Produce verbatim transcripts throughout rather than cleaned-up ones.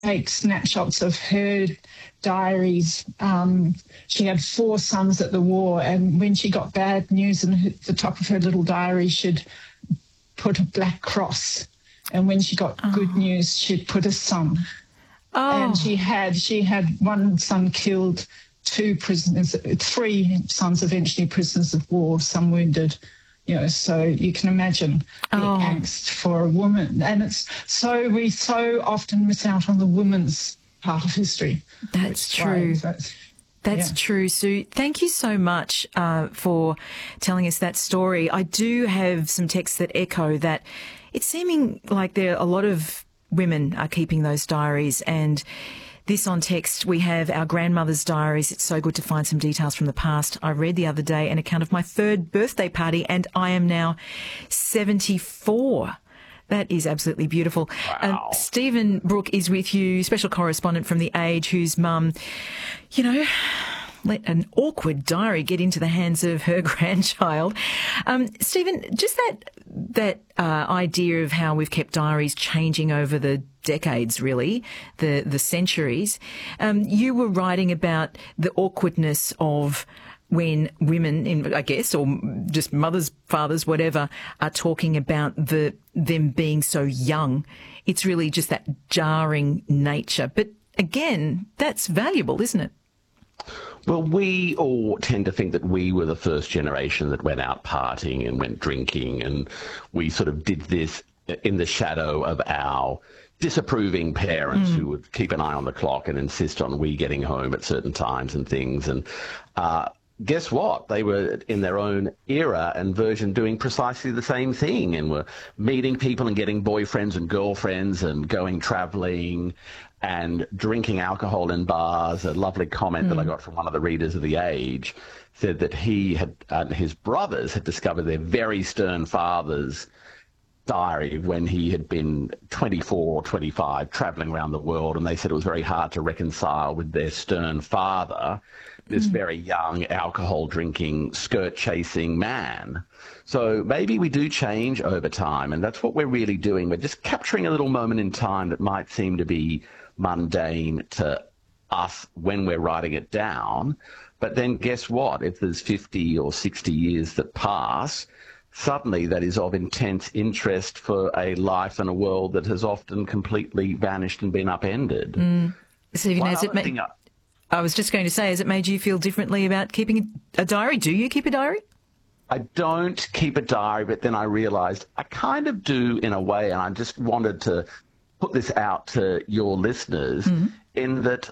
take snapshots of her diaries. Um, she had four sons at the war, and when she got bad news in her, the top of her little diary, she'd put a black cross. And when she got oh. good news, she'd put a sun. Oh. And she had she had one son killed, two prisoners, three sons eventually prisoners of war, some wounded. You know, so you can imagine the oh. angst for a woman. And it's so we so often miss out on the woman's part of history. That's true. That's, That's yeah. true, Sue. Thank you so much uh, for telling us that story. I do have some texts that echo that. It's seeming like there are a lot of women are keeping those diaries, and this on text, we have our grandmother's diaries. It's so good to find some details from the past. I read the other day an account of my third birthday party, and I am now seventy-four. That is absolutely beautiful. Wow. Um, Stephen Brooke is with you, special correspondent from The Age, whose mum, you know, let an awkward diary get into the hands of her grandchild. Um, Stephen, just that that uh, idea of how we've kept diaries changing over the decades, really, the the centuries. Um, you were writing about the awkwardness of when women, in, I guess, or just mothers, fathers, whatever, are talking about the them being so young. It's really just that jarring nature. But again, that's valuable, isn't it? Well, we all tend to think that we were the first generation that went out partying and went drinking, and we sort of did this in the shadow of our disapproving parents mm. who would keep an eye on the clock and insist on we getting home at certain times and things. And uh, guess what? They were in their own era and version doing precisely the same thing, and were meeting people and getting boyfriends and girlfriends and going traveling and drinking alcohol in bars. A lovely comment mm. that I got from one of the readers of The Age said that he had and his brothers had discovered their very stern father's diary when he had been twenty-four or twenty-five, traveling around the world, and they said it was very hard to reconcile with their stern father, this mm. very young, alcohol-drinking, skirt-chasing man. So maybe we do change over time, and that's what we're really doing. We're just capturing a little moment in time that might seem to be mundane to us when we're writing it down. But then guess what? If there's fifty or sixty years that pass, suddenly that is of intense interest for a life and a world that has often completely vanished and been upended. Mm. Stephen, has it made, I, I was just going to say, has it made you feel differently about keeping a diary? Do you keep a diary? I don't keep a diary, but then I realised I kind of do in a way, and I just wanted to put this out to your listeners, mm-hmm. in that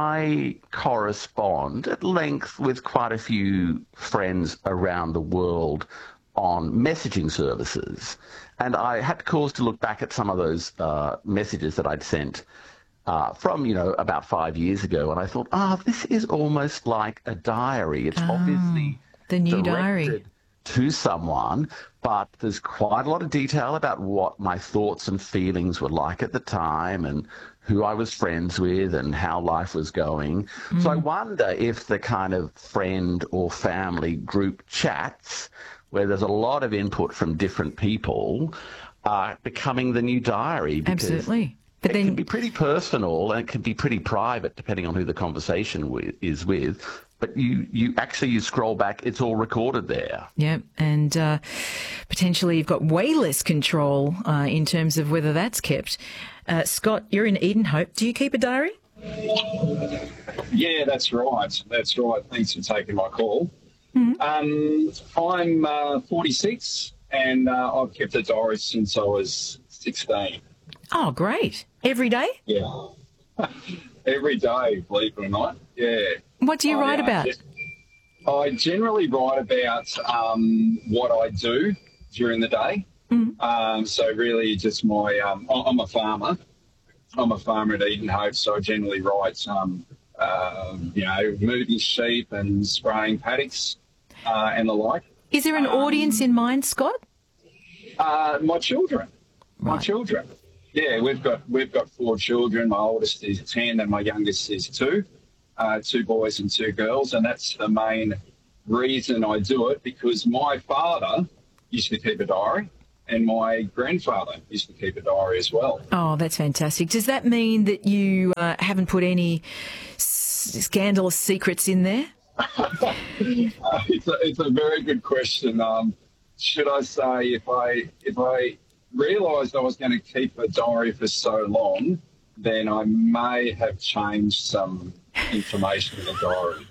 I correspond at length with quite a few friends around the world on messaging services. And I had cause to look back at some of those uh, messages that I'd sent uh, from, you know, about five years ago. And I thought, ah, oh, this is almost like a diary. It's oh, obviously the new directed diary to someone, but there's quite a lot of detail about what my thoughts and feelings were like at the time and who I was friends with and how life was going. Mm. So I wonder if the kind of friend or family group chats where there's a lot of input from different people are becoming the new diary. Absolutely. But it then, can be pretty personal and it can be pretty private depending on who the conversation with, is with. But you, you actually, you scroll back, it's all recorded there. Yeah, and uh, potentially you've got way less control uh, in terms of whether that's kept. Uh, Scott, you're in Edenhope. Do you keep a diary? Yeah, that's right. That's right. Thanks for taking my call. Mm-hmm. Um, I'm uh, forty-six and uh, I've kept a diary since I was sixteen. Oh, great. Every day? Yeah. Every day, believe it or not. Yeah. What do you I, write uh, about? I generally write about um, what I do during the day. Mm. Um, so really just my, um, I'm a farmer. I'm a farmer at Edenhope, so I generally write, um, uh, you know, moving sheep and spraying paddocks uh, and the like. Is there an um, audience in mind, Scott? Uh, my children. Right. My children. Yeah, we've got we've got four children. My oldest is ten and my youngest is two, uh, two boys and two girls. And that's the main reason I do it, because my father used to keep a diary and my grandfather used to keep a diary as well. Oh, that's fantastic. Does that mean that you uh, haven't put any s- scandalous secrets in there? uh, it's, a, it's a very good question. Um, should I say if I if I realised I was going to keep a diary for so long, then I may have changed some information in the diary.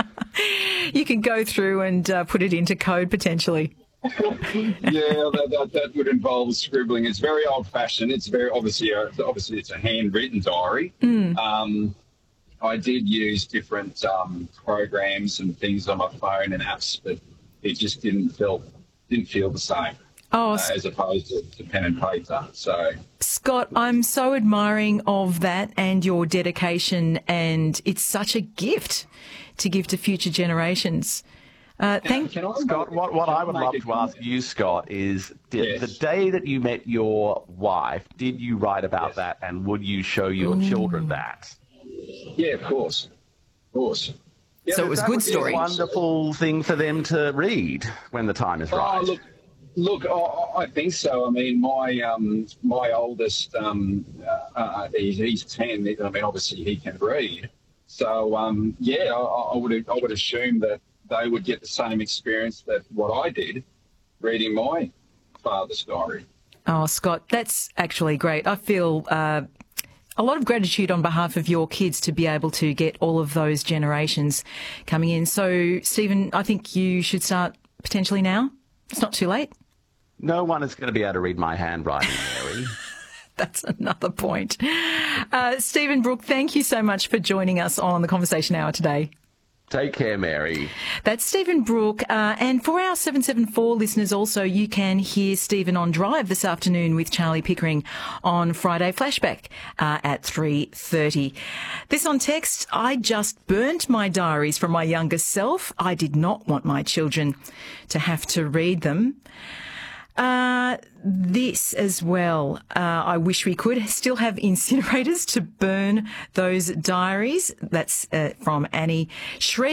You can go through and uh, put it into code potentially. yeah, that, that, that would involve scribbling. It's very old-fashioned. It's very obviously, a, obviously, it's a handwritten diary. Mm. Um, I did use different um, programs and things on my phone and apps, but it just didn't feel didn't feel the same. Oh, uh, as opposed to, to pen and paper. So, Scott, I'm so admiring of that and your dedication, and it's such a gift to give to future generations. Uh, thank Can I, Scott, what, what I would love to ask you, Scott, is did, yes. the day that you met your wife, did you write about yes. that, and would you show your Ooh. children that? Yeah, of course. Of course. Yeah, So it was a good story. A wonderful thing for them to read when the time is right. Oh, look, look, I, I think so. I mean, my um, my oldest, um, uh, uh, he's, he's ten. I mean, obviously he can read. So um, yeah, I, I would I would assume that they would get the same experience that what I did, reading my father's diary. Oh, Scott, that's actually great. I feel uh, a lot of gratitude on behalf of your kids to be able to get all of those generations coming in. So, Stephen, I think you should start potentially now. It's not too late. No one is going to be able to read my handwriting, Mary. That's another point. Uh, Stephen Brooke, thank you so much for joining us on the Conversation Hour today. Take care, Mary. That's Stephen Brooke. Uh, and for our seven seven four listeners also, you can hear Stephen on Drive this afternoon with Charlie Pickering on Friday Flashback uh, at three thirty. This on text, I just burnt my diaries from my younger self. I did not want my children to have to read them. Uh, this as well. Uh, I wish we could still have incinerators to burn those diaries. That's uh, from Annie. Shred